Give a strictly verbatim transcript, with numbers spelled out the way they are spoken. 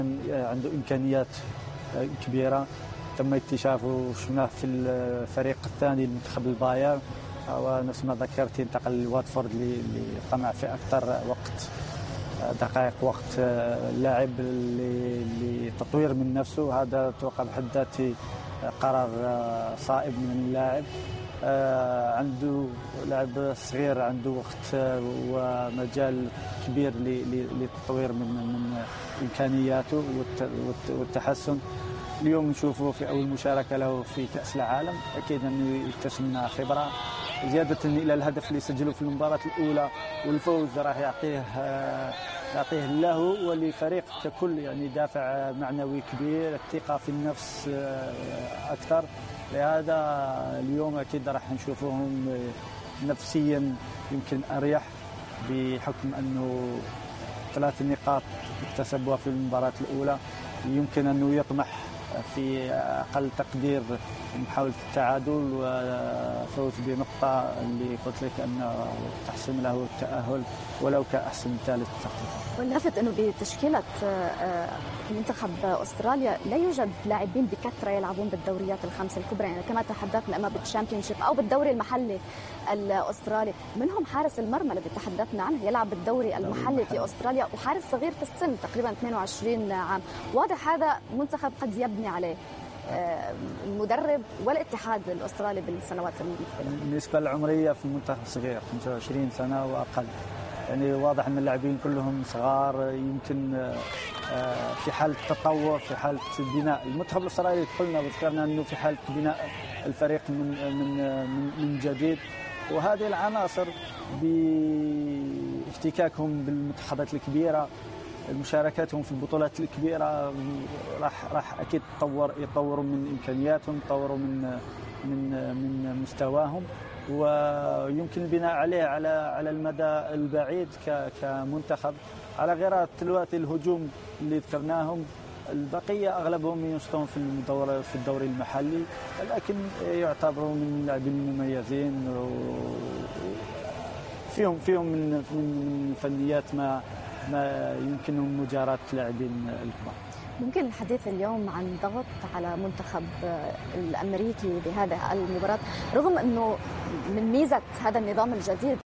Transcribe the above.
عنده إمكانيات كبيرة، تم اكتشافه شفناه في الفريق الثاني المنتخب البايرن، ونفس ما ذكرت انتقل لواتفورد لطمع في أكثر وقت دقائق وقت لاعب لتطوير من نفسه. هذا أتوقع بحد ذاته قرار صائب من اللاعب. عنده لاعب صغير، عنده وقت ومجال كبير للتطوير من من إمكانياته والتحسن. اليوم نشوفه في أول مشاركة له في كأس العالم، أكيد أنه يكتسب خبرة زيادة إلى الهدف اللي سجله في المباراة الأولى، والفوز راح يعطيه يعطيه له ولفريق ككل يعني دافع معنوي كبير، الثقة في النفس أكثر. لهذا اليوم أكيد راح نشوفهم نفسيا يمكن أريح، بحكم أنه ثلاث نقاط اكتسبوها في المباراة الأولى، يمكن أنه يطمح في أقل تقدير محاولة التعادل وفوز بنقطة اللي قلت لك أنه تحسم له التأهل ولو كأحسن ثالث تقريبا. واللافت أنه بتشكيلة منتخب أستراليا لا يوجد لاعبين بكثرة يلعبون بالدوريات الخمس الكبرى، يعني كما تحدثنا إما بالشامبيونشيب أو بالدوري المحلي الأسترالي. منهم حارس المرمى اللي تحدثنا عنه يلعب بالدوري المحلي في أستراليا، وحارس صغير في السن تقريبا اثنين وعشرين عام. واضح هذا منتخب قد يبني عليه المدرب والاتحاد الأسترالي بالسنوات المقبلة. النسبة العمرية في المنتخب صغير، خمسة وعشرين سنة وأقل، يعني واضح أن اللاعبين كلهم صغار، يمكن في حالة تطور، في حالة بناء. المنتخب الأسترالي قلنا وذكرنا أنه في حالة بناء الفريق من من من جديد، وهذه العناصر باحتكاكهم بالمنتخبات الكبيرة، مشاركاتهم في البطولات الكبيرة، راح راح أكيد تطور يطوروا من إمكانياتهم، يطوروا من من من مستواهم، ويمكن البناء عليه على على المدى البعيد كمنتخب. على غير ثلاثي الهجوم اللي ذكرناهم، البقية أغلبهم ينشطون في الدوري في الدوري المحلي، لكن يعتبروا من اللاعبين المميزين، فيهم فيهم من من فنيات ما ما يمكنهم مجاراة لاعبين الكبار. ممكن الحديث اليوم عن ضغط على منتخب الأمريكي بهذه المباراة، رغم أنه من ميزة هذا النظام الجديد